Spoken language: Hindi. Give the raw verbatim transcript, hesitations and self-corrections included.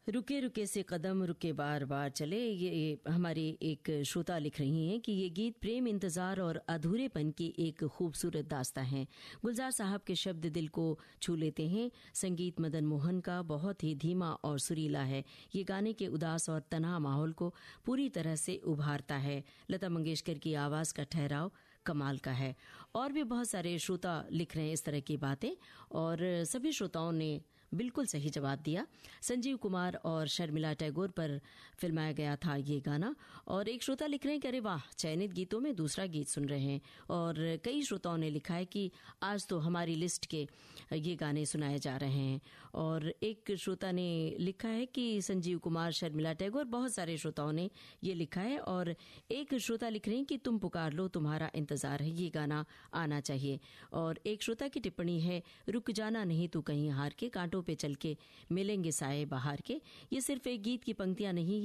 रुके रुके से कदम रुके बार बार चले। ये हमारी एक श्रोता लिख रही हैं कि ये गीत प्रेम, इंतजार और अधूरेपन की एक खूबसूरत दास्तां है। गुलजार साहब के शब्द दिल को छू लेते हैं। संगीत मदन मोहन का बहुत ही धीमा और सुरीला है। ये गाने के उदास और तन्हा माहौल को पूरी तरह से उभारता है। लता मंगेशकर की आवाज का ठहराव कमाल का है। और भी बहुत सारे श्रोता लिख रहे हैं इस तरह की बातें, और सभी श्रोताओं ने बिल्कुल सही जवाब दिया। संजीव कुमार और शर्मिला टैगोर पर फिल्माया गया था ये गाना। और एक श्रोता लिख रहे हैं कि अरे वाह, चयनित गीतों में दूसरा गीत सुन रहे हैं। और कई श्रोताओं ने लिखा है कि आज तो हमारी लिस्ट के ये गाने सुनाए जा रहे हैं। और एक श्रोता ने लिखा है कि संजीव कुमार, शर्मिला टैगोर, बहुत सारे श्रोताओं ने ये लिखा है। और एक श्रोता लिख रहे हैं कि तुम पुकार लो, तुम्हारा इंतजार है, ये गाना आना चाहिए। और एक श्रोता की टिप्पणी है, रुक जाना नहीं तू कहीं हार के, कांटों पे चल के मिलेंगे साए बहार के। ये सिर्फ एक गीत की पंक्तियां नहीं